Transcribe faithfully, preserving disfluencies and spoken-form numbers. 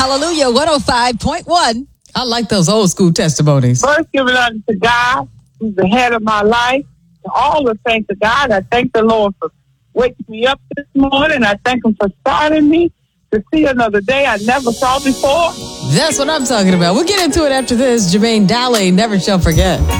Hallelujah, one oh five point one. I like those old school testimonies. First, give it unto God, who's the head of my life. All the thanks to God. I thank the Lord for waking me up this morning. I thank him for starting me to see another day I never saw before. That's what I'm talking about. We'll get into it after this. Jermaine Dowling, Never Shall Forget.